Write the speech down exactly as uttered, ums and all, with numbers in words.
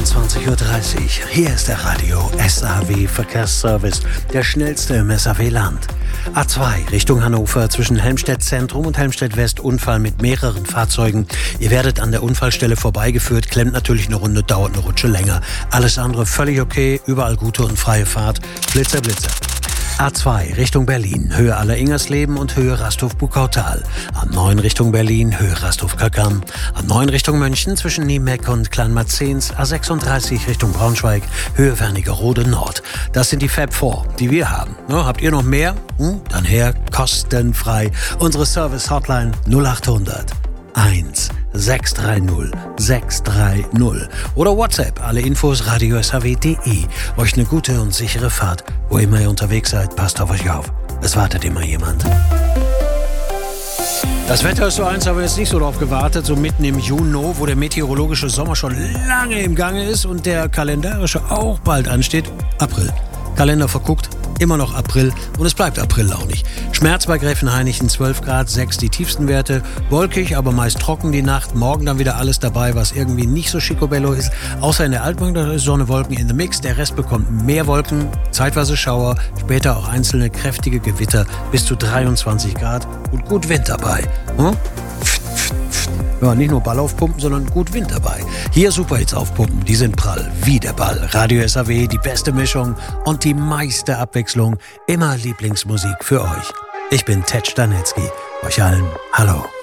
einundzwanzig Uhr dreißig. Hier ist der Radio S A W Verkehrsservice, der schnellste im S A W-Land. A zwei Richtung Hannover zwischen Helmstedt Zentrum und Helmstedt West Unfall mit mehreren Fahrzeugen. Ihr werdet an der Unfallstelle vorbeigeführt, klemmt natürlich eine Runde, dauert eine Rutsche länger. Alles andere völlig okay, überall gute und freie Fahrt. Blitzer, Blitzer. A zwei Richtung Berlin, Höhe Aller-Ingersleben und Höhe Rasthof-Bukautal. A neun Richtung Berlin, Höhe Rasthof-Kackern. A neun Richtung München zwischen Niemeck und Kleinmarzens. A sechsunddreißig Richtung Braunschweig, Höhe Wernigerode Nord. Das sind die Fab vier, die wir haben. Ja, habt ihr noch mehr? Hm? Dann her, kostenfrei. Unsere Service-Hotline null acht hundert eins sechs drei null sechs drei null oder WhatsApp, alle Infos radio s h w punkt d e. Euch eine gute und sichere Fahrt. Wo immer ihr unterwegs seid, passt auf euch auf. Es wartet immer jemand. Das Wetter ist so eins, aber jetzt nicht so drauf gewartet, so mitten im Juni, wo der meteorologische Sommer schon lange im Gange ist und der kalendarische auch bald ansteht. April. Kalender verguckt, immer noch April und es bleibt April auch nicht. Schmerz bei Gräfenhainichen zwölf Grad, sechs die tiefsten Werte. Wolkig, aber meist trocken die Nacht. Morgen dann wieder alles dabei, was irgendwie nicht so schicobello ist. Außer in der Altbank, da ist Sonne, Wolken in the Mix. Der Rest bekommt mehr Wolken, zeitweise Schauer, später auch einzelne kräftige Gewitter bis zu dreiundzwanzig Grad und gut Wind dabei. Hm? Ja, nicht nur Ball aufpumpen, sondern gut Wind dabei. Hier Superhits aufpumpen, die sind prall, wie der Ball. Radio S A W, die beste Mischung und die meiste Abwechslung. Immer Lieblingsmusik für euch. Ich bin Ted Stanetzky. Euch allen Hallo.